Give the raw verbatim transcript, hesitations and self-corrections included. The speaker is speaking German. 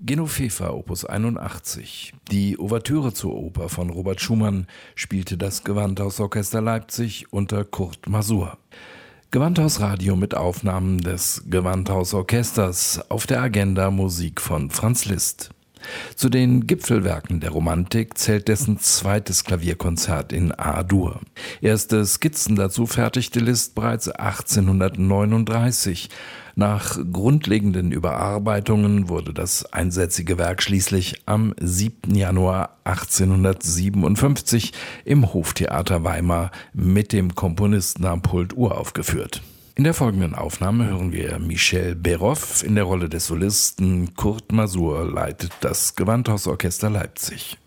Genoveva Opus einundachtzig. Die Ouvertüre zur Oper von Robert Schumann spielte das Gewandhausorchester Leipzig unter Kurt Masur. Gewandhausradio mit Aufnahmen des Gewandhausorchesters, auf der Agenda Musik von Franz Liszt. Zu den Gipfelwerken der Romantik zählt dessen zweites Klavierkonzert in A-Dur. Erste Skizzen dazu fertigte Liszt bereits achtzehnhundertneununddreißig. Nach grundlegenden Überarbeitungen wurde das einsätzige Werk schließlich am siebten Januar achtzehnhundertsiebenundfünfzig im Hoftheater Weimar mit dem Komponisten am Pult uraufgeführt. In der folgenden Aufnahme hören wir Michel Béroff in der Rolle des Solisten. Kurt Masur leitet das Gewandhausorchester Leipzig.